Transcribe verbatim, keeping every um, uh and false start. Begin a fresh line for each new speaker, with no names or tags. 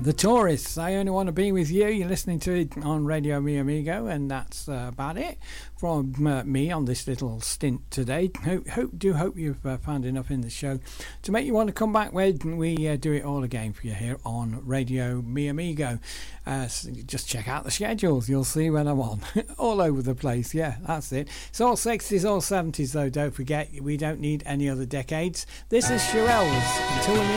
The Tourists, I Only Want to Be With You. You're listening to it on Radio Mi Amigo, and that's uh, about it from uh, me on this little stint today. Hope, hope do hope you've uh, found enough in the show to make you want to come back when we uh, do it all again for you here on Radio Mi Amigo. Uh, so just check out the schedules, you'll see when I'm on. All over the place, yeah, that's it. It's all sixties, all seventies though, don't forget, we don't need any other decades. This is Shirelles. Until we meet